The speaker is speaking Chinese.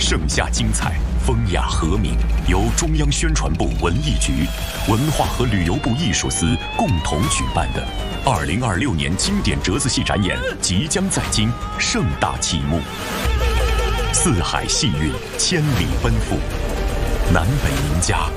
盛夏精彩，风雅和鸣，由中央宣传部文艺局、文化和旅游部艺术司共同举办的2026年经典折子戏展演即将在京盛大启幕。四海戏韵，千里奔赴，南北名家